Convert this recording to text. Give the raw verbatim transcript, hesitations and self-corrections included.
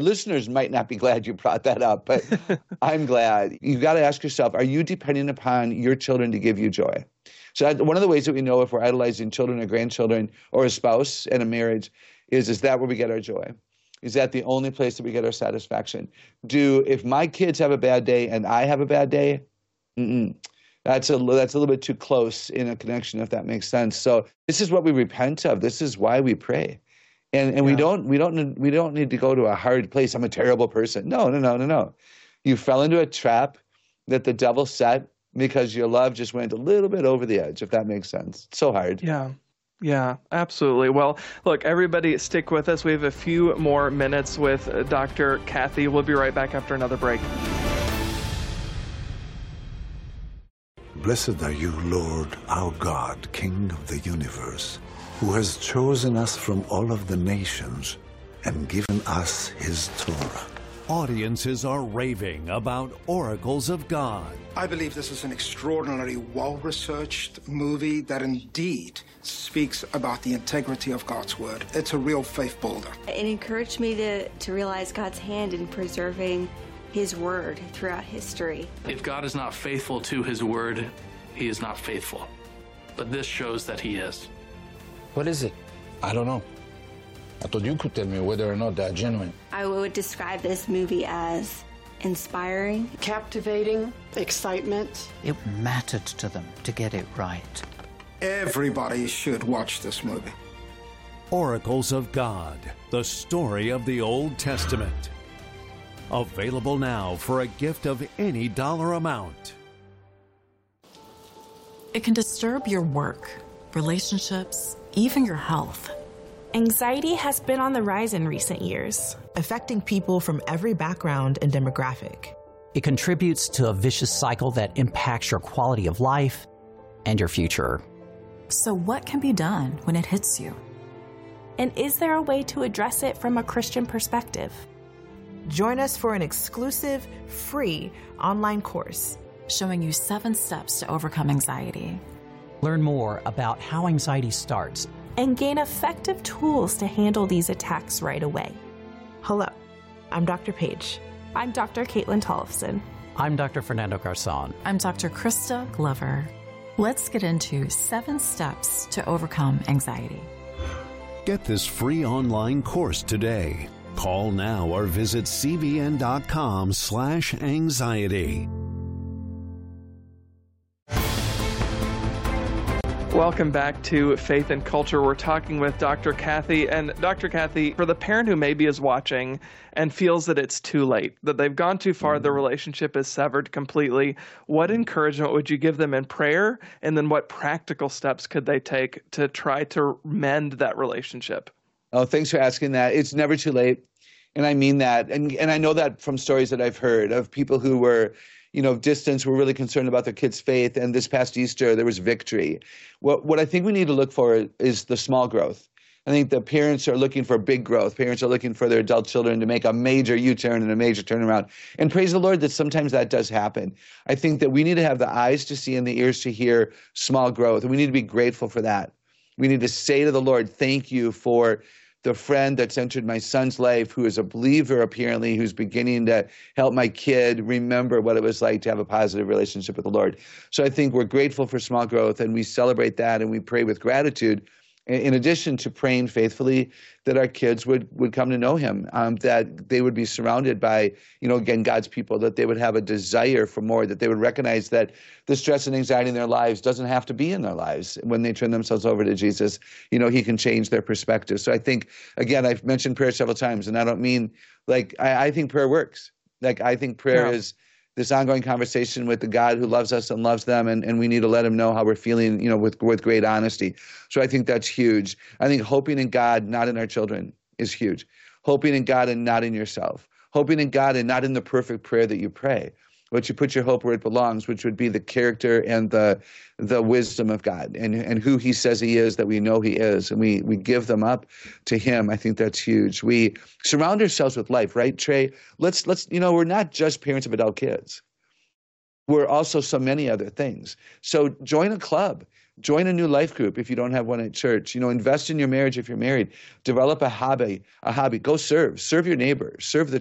Listeners might not be glad you brought that up, but I'm glad. You've got to ask yourself, are you depending upon your children to give you joy? So that, one of the ways that we know if we're idolizing children or grandchildren or a spouse in a marriage is, is that where we get our joy? Is that the only place that we get our satisfaction? Do, if my kids have a bad day and I have a bad day, mm-mm. That's a, that's a little bit too close in a connection, if that makes sense. So this is what we repent of. This is why we pray. And and yeah. we don't we don't we don't need to go to a hard place. I'm a terrible person. No, no, no, no, no. You fell into a trap that the devil set because your love just went a little bit over the edge, if that makes sense. It's so hard. Yeah. Yeah, absolutely. Well, look, everybody stick with us. We have a few more minutes with Doctor Kathy. We'll be right back after another break. Blessed are you, Lord, our God, King of the universe, who has chosen us from all of the nations and given us his Torah. Audiences are raving about Oracles of God. I believe this is an extraordinarily well-researched movie that indeed speaks about the integrity of God's word. It's a real faith builder. It encouraged me to, to realize God's hand in preserving his word throughout history. If God is not faithful to his word, he is not faithful. But this shows that he is. What is it? I don't know. I thought you could tell me whether or not they're genuine. I would describe this movie as inspiring, captivating, excitement. It mattered to them to get it right. Everybody should watch this movie. Oracles of God, the story of the Old Testament. Available now for a gift of any dollar amount. It can disturb your work, relationships, even your health. Anxiety has been on the rise in recent years, affecting people from every background and demographic. It contributes to a vicious cycle that impacts your quality of life and your future. So what can be done when it hits you? And is there a way to address it from a Christian perspective? Join us for an exclusive, free online course showing you seven steps to overcome anxiety. Learn more about how anxiety starts and gain effective tools to handle these attacks right away. Hello, I'm Doctor Paige. I'm Doctor Caitlin Tollefson. I'm Doctor Fernando Garzon. I'm Doctor Krista Glover. Let's get into seven steps to overcome anxiety. Get this free online course today. Call now or visit cbn.com slash anxiety. Welcome back to Faith and Culture. We're talking with Doctor Kathy. And Doctor Kathy, for the parent who maybe is watching and feels that it's too late, that they've gone too far, the relationship is severed completely, what encouragement would you give them in prayer? And then what practical steps could they take to try to mend that relationship? Oh, thanks for asking that. It's never too late. And I mean that. And and I know that from stories that I've heard of people who were, you know, distance, were really concerned about their kids' faith. And this past Easter, there was victory. What what I think we need to look for is the small growth. I think the parents are looking for big growth. Parents are looking for their adult children to make a major U-turn and a major turnaround. And praise the Lord that sometimes that does happen. I think that we need to have the eyes to see and the ears to hear small growth. And we need to be grateful for that. We need to say to the Lord, thank you for the friend that's entered my son's life who is a believer apparently, who's beginning to help my kid remember what it was like to have a positive relationship with the Lord. So I think we're grateful for small growth, and we celebrate that, and we pray with gratitude, in addition to praying faithfully that our kids would, would come to know him, um, that they would be surrounded by, you know, again, God's people, that they would have a desire for more, that they would recognize that the stress and anxiety in their lives doesn't have to be in their lives. When they turn themselves over to Jesus, you know, he can change their perspective. So I think, again, I've mentioned prayer several times, and I don't mean, like, I, I think prayer works. Like, I think prayer yeah. is this ongoing conversation with the God who loves us and loves them, and, and we need to let him know how we're feeling, you know, with, with great honesty. So I think that's huge. I think hoping in God, not in our children, is huge. Hoping in God and not in yourself. Hoping in God and not in the perfect prayer that you pray. But you put your hope where it belongs, which would be the character and the the wisdom of God, and, and who he says he is, that we know he is, and we, we give them up to him. I think that's huge. We surround ourselves with life, right, Trey? Let's, let's you know, we're not just parents of adult kids. We're also so many other things. So join a club. Join a new life group if you don't have one at church. You know, invest in your marriage if you're married. Develop a hobby, a hobby. Go serve. Serve your neighbor. Serve the